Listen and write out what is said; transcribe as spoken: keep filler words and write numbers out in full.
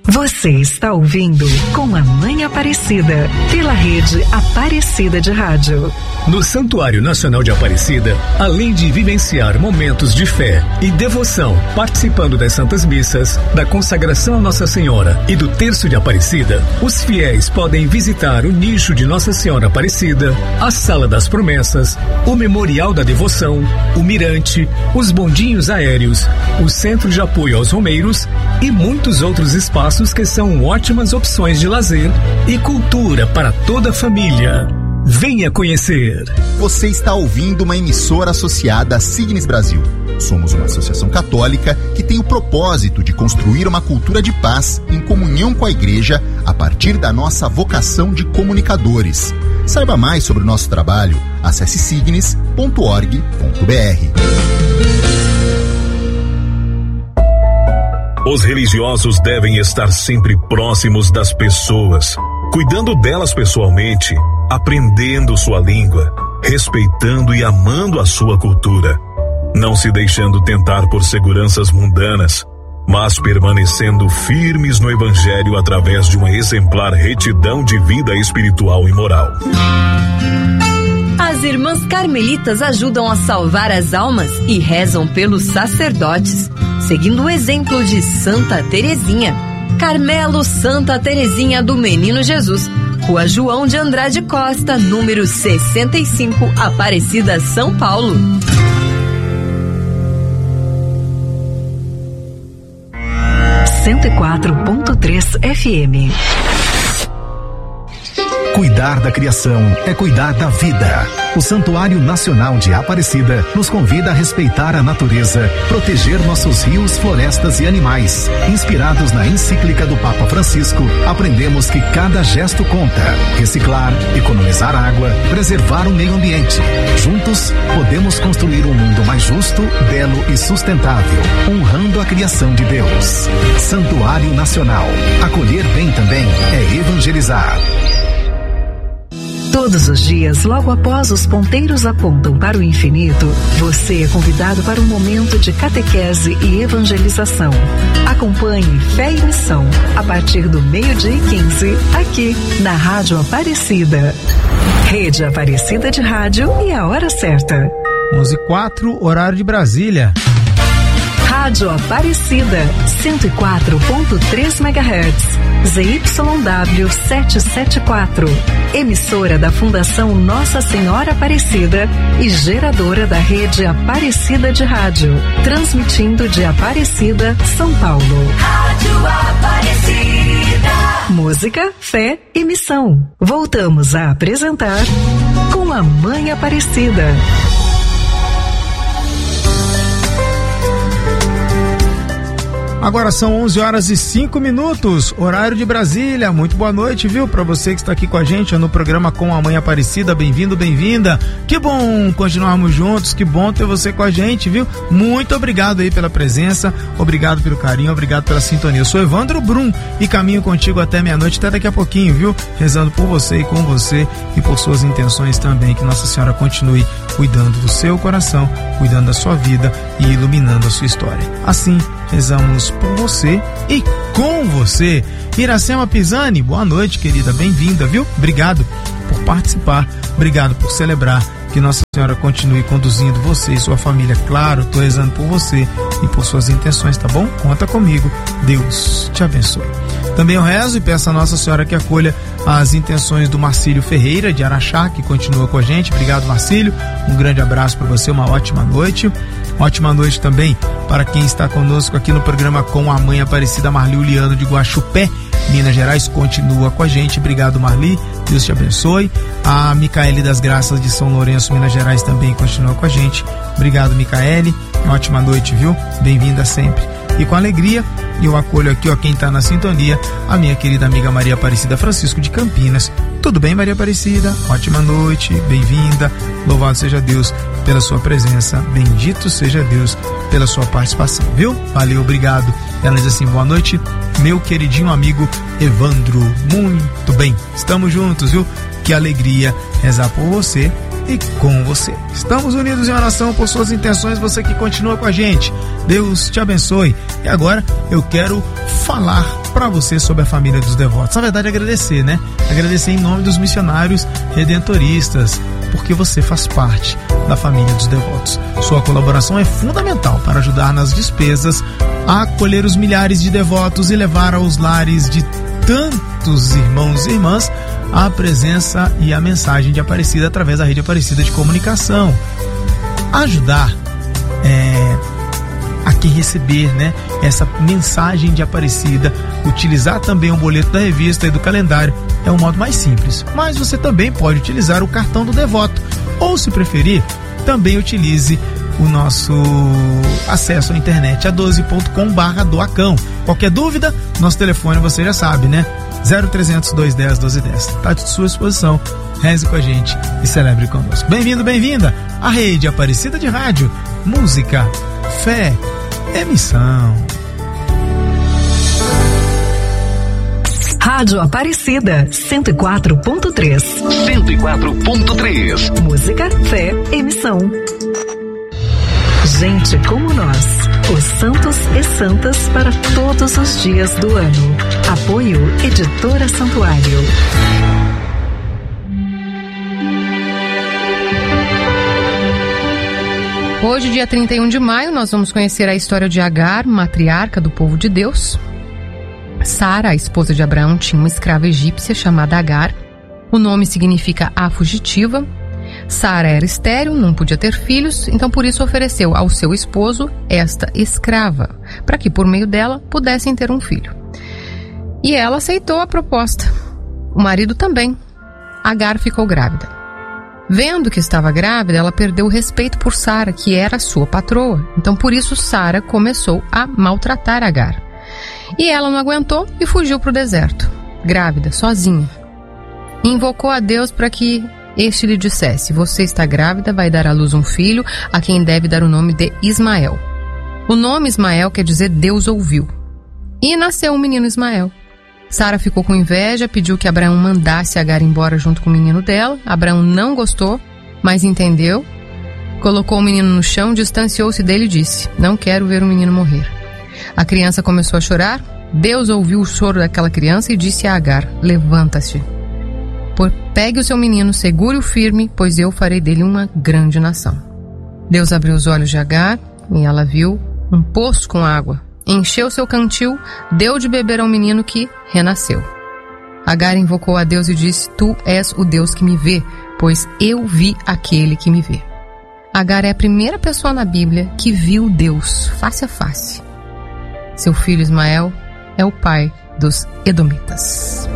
Você está ouvindo Com a Mãe Aparecida, pela rede Aparecida de Rádio. No Santuário Nacional de Aparecida, além de vivenciar momentos de fé e devoção, participando das Santas Missas, da consagração a Nossa Senhora e do Terço de Aparecida, os fiéis podem visitar o nicho de Nossa Senhora Aparecida, a Sala das Promessas, o Memorial da Devoção, o Mirante, os bondinhos aéreos, o Centro de Apoio aos Romeiros e muitos outros espaços que são ótimas opções de lazer e cultura para toda a família. Venha conhecer. Você está ouvindo uma emissora associada à Signes Brasil. Somos uma associação católica que tem o propósito de construir uma cultura de paz em comunhão com a Igreja a partir da nossa vocação de comunicadores. Saiba mais sobre o nosso trabalho. Acesse signes ponto org ponto br. Os religiosos devem estar sempre próximos das pessoas, cuidando delas pessoalmente, aprendendo sua língua, respeitando e amando a sua cultura, não se deixando tentar por seguranças mundanas, mas permanecendo firmes no Evangelho através de uma exemplar retidão de vida espiritual e moral. As irmãs carmelitas ajudam a salvar as almas e rezam pelos sacerdotes, seguindo o exemplo de Santa Teresinha. Carmelo Santa Teresinha do Menino Jesus, Rua João de Andrade Costa, número sessenta e cinco, Aparecida, São Paulo. cento e quatro ponto três F M. Cuidar da criação é cuidar da vida. O Santuário Nacional de Aparecida nos convida a respeitar a natureza, proteger nossos rios, florestas e animais. Inspirados na encíclica do Papa Francisco, aprendemos que cada gesto conta. Reciclar, economizar água, preservar o meio ambiente. Juntos, podemos construir um mundo mais justo, belo e sustentável, honrando a criação de Deus. Santuário Nacional. Acolher bem também é evangelizar. Todos os dias, logo após os ponteiros apontam para o infinito, você é convidado para um momento de catequese e evangelização. Acompanhe Fé e Missão, a partir do meio-dia e quinze, aqui na Rádio Aparecida. Rede Aparecida de Rádio e a hora certa. onze e quatro, horário de Brasília. Rádio Aparecida, cento e quatro ponto três megahertz, Z Y W setecentos e setenta e quatro, emissora da Fundação Nossa Senhora Aparecida e geradora da rede Aparecida de Rádio, transmitindo de Aparecida, São Paulo. Rádio Aparecida. Música, fé e missão. Voltamos a apresentar Com a Mãe Aparecida. Agora são onze horas e cinco minutos, horário de Brasília. Muito boa noite, viu? Para você que está aqui com a gente no programa Com a Mãe Aparecida, bem-vindo, bem-vinda. Que bom continuarmos juntos, que bom ter você com a gente, viu? Muito obrigado aí pela presença, obrigado pelo carinho, obrigado pela sintonia. Eu sou Evandro Brum e caminho contigo até meia-noite, até daqui a pouquinho, viu? Rezando por você e com você e por suas intenções também, que Nossa Senhora continue cuidando do seu coração, cuidando da sua vida e iluminando a sua história. Assim, rezamos por você e com você. Iracema Pisani, boa noite, querida, bem-vinda, viu? Obrigado por participar, obrigado por celebrar. Que Nossa Senhora continue conduzindo você e sua família. Claro, tô rezando por você e por suas intenções, tá bom? Conta comigo, Deus te abençoe. Também eu rezo e peço a Nossa Senhora que acolha as intenções do Marcílio Ferreira, de Araxá, que continua com a gente. Obrigado, Marcílio, um grande abraço para você, uma ótima noite. Ótima noite também para quem está conosco aqui no programa Com a Mãe Aparecida, Marli Uliano de Guaxupé, Minas Gerais, continua com a gente. Obrigado, Marli, Deus te abençoe. A Micaele das Graças de São Lourenço, Minas Gerais, também continua com a gente. Obrigado, Micaele, uma ótima noite, viu? Bem-vinda sempre. E com alegria, eu acolho aqui, ó, quem está na sintonia, a minha querida amiga Maria Aparecida Francisco de Campinas. Tudo bem, Maria Aparecida? Ótima noite, bem-vinda. Louvado seja Deus pela sua presença, bendito seja Deus pela sua participação, viu? Valeu, obrigado. Ela diz assim, boa noite, meu queridinho amigo Evandro. Muito bem, estamos juntos, viu? Que alegria rezar por você e com você. Estamos unidos em oração por suas intenções, você que continua com a gente. Deus te abençoe. E agora eu quero falar para você sobre a família dos devotos. Na verdade, agradecer, né? Agradecer em nome dos missionários redentoristas, porque você faz parte da família dos devotos. Sua colaboração é fundamental para ajudar nas despesas a acolher os milhares de devotos e levar aos lares de tantos irmãos e irmãs a presença e a mensagem de Aparecida através da Rede Aparecida de Comunicação. Ajudar é, a quem receber, né, essa mensagem de Aparecida, utilizar também o boleto da revista e do calendário é o modo mais simples. Mas você também pode utilizar o cartão do devoto, ou se preferir, também utilize o nosso acesso à internet a doze ponto com barra doacão. Qualquer dúvida, nosso telefone você já sabe, né? zero trezentos, duzentos e dez, doze dez. Está à sua disposição. Reze com a gente e celebre conosco. Bem-vindo, bem-vinda à Rede Aparecida de Rádio. Música, fé, emissão. Rádio Aparecida, cento e quatro ponto três. cento e quatro ponto três. Música, fé, emissão. Gente como nós, os santos e santas para todos os dias do ano. Apoio Editora Santuário. Hoje, dia trinta e um de maio, nós vamos conhecer a história de Agar, matriarca do povo de Deus. Sara, a esposa de Abraão, tinha uma escrava egípcia chamada Agar. O nome significa a fugitiva. Sara era estéril, não podia ter filhos, então por isso ofereceu ao seu esposo esta escrava, para que por meio dela pudessem ter um filho. E ela aceitou a proposta. O marido também. Agar ficou grávida. Vendo que estava grávida, ela perdeu o respeito por Sara, que era sua patroa. Então por isso Sara começou a maltratar Agar. E ela não aguentou e fugiu para o deserto, grávida, sozinha. E invocou a Deus para que este lhe dissesse: você está grávida, vai dar à luz um filho, a quem deve dar o nome de Ismael. O nome Ismael quer dizer Deus ouviu. E nasceu o menino Ismael. Sara ficou com inveja, pediu que Abraão mandasse Agar embora junto com o menino dela. Abraão não gostou, mas entendeu. Colocou o menino no chão, distanciou-se dele e disse: não quero ver o menino morrer. A criança começou a chorar. Deus ouviu o choro daquela criança e disse a Agar: levanta-se. Pegue o seu menino, segure-o firme, pois eu farei dele uma grande nação. Deus abriu os olhos de Agar e ela viu um poço com água. Encheu seu cantil, deu de beber ao menino que renasceu. Agar invocou a Deus e disse: tu és o Deus que me vê, pois eu vi aquele que me vê. Agar é a primeira pessoa na Bíblia que viu Deus face a face. Seu filho Ismael é o pai dos Edomitas.